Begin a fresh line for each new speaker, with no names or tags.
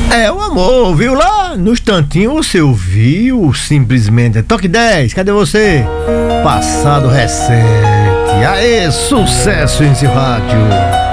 É o amor, viu? Lá no instantinho você ouviu simplesmente Toque 10, cadê você? Passado recente. Aê, sucesso em seu rádio.